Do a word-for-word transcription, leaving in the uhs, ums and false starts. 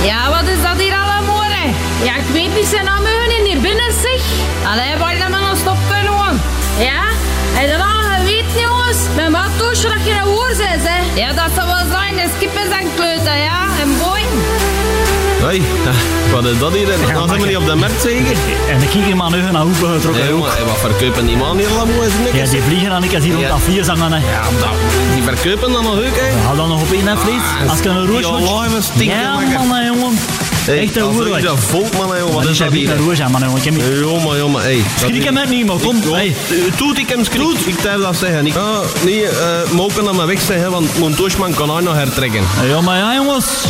Ja, wat is dat hier allemaal, hè? Ja, ik weet niet zijn namen in hier binnen, zeg. Allee, waar dan maar nog stoppen, jongen. Ja? Heb je dat al geweten, jongens? Mijn maattoosje dat je een hoor bent, hè? Ja, dat zal wel zijn. De skippers en kleuten, ja? En boing. Hoi, wat is dat hier? Ja, dan zijn we niet op de markt, zeker? En dan kijk je maar nu naar hoeven getrokken. Nee, jongen, wat verkopen die man hier allemaal? Ja, die vliegen dan ik als hier op dat vier zangen, hè. Ja, dat, die verkopen dan nog ook, hè? Ja, dan nog op één vlees. Ah, als ik een roos moet. Ja, man, hè, jongen. Hey, echt een hoer, dat volk, man, hè, jongen. Wat is dat hier? Een roos, man, jongen. Ik heb niet... Jongen, jongen, hey. Schrik hem met niet, maar kom. Hey. Toet, ik hem schrik. Ik durf dat zeggen. Ik, ah, nee, uh, mogen dat maar weg zeggen, want mijn toosman kan hij nog hertrekken. Ja, maar ja, jongens.